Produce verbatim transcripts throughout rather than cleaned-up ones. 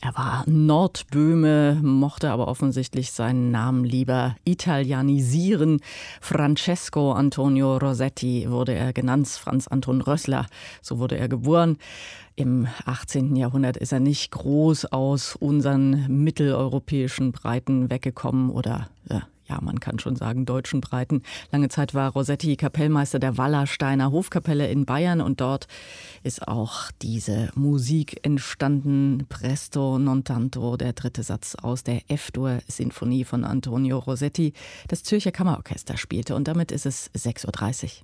Er war Nordböhme, mochte aber offensichtlich seinen Namen lieber italienisieren. Francesco Antonio Rosetti wurde er genannt, Franz Anton Rössler, so wurde er geboren. Im achtzehnten. Jahrhundert ist er nicht groß aus unseren mitteleuropäischen Breiten weggekommen oder ja, ja, man kann schon sagen, deutschen Breiten. Lange Zeit war Rosetti Kapellmeister der Wallersteiner Hofkapelle in Bayern und dort ist auch diese Musik entstanden. Presto non tanto, der dritte Satz aus der F-Dur-Sinfonie von Antonio Rosetti. Das Zürcher Kammerorchester spielte und damit ist es sechs Uhr dreißig.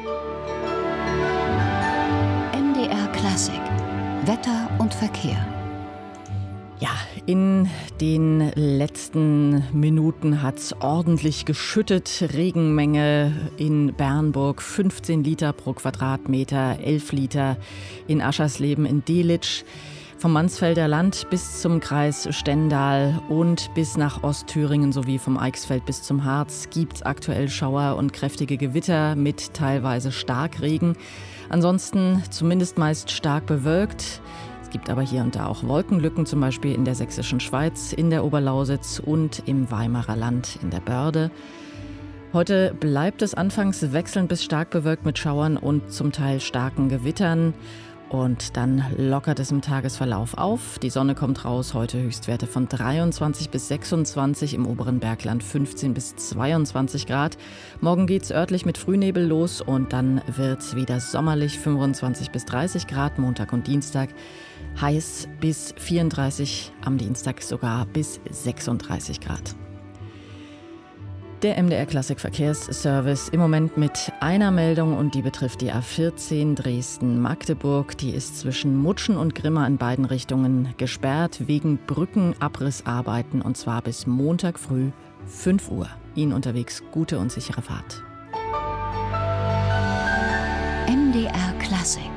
M D R Klassik. Wetter und Verkehr. Ja, in den letzten Minuten hat es ordentlich geschüttet. Regenmenge in Bernburg, fünfzehn Liter pro Quadratmeter, elf Liter in Aschersleben in Delitzsch. Vom Mansfelder Land bis zum Kreis Stendal und bis nach Ostthüringen sowie vom Eichsfeld bis zum Harz gibt es aktuell Schauer und kräftige Gewitter mit teilweise Starkregen. Ansonsten zumindest meist stark bewölkt. Es gibt aber hier und da auch Wolkenlücken, zum Beispiel in der sächsischen Schweiz, in der Oberlausitz und im Weimarer Land in der Börde. Heute bleibt es anfangs wechselnd bis stark bewölkt mit Schauern und zum Teil starken Gewittern. Und dann lockert es im Tagesverlauf auf. Die Sonne kommt raus, heute Höchstwerte von dreiundzwanzig bis sechsundzwanzig, im oberen Bergland fünfzehn bis zweiundzwanzig Grad. Morgen geht's örtlich mit Frühnebel los und dann wird's wieder sommerlich, fünfundzwanzig bis dreißig Grad, Montag und Dienstag. Heiß bis vierunddreißig, am Dienstag sogar bis sechsunddreißig Grad. Der M D R Klassik Verkehrsservice im Moment mit einer Meldung und die betrifft die A vierzehn Dresden-Magdeburg. Die ist zwischen Mutschen und Grimma in beiden Richtungen gesperrt wegen Brückenabrissarbeiten und zwar bis Montag früh fünf Uhr. Ihnen unterwegs gute und sichere Fahrt. M D R Klassik.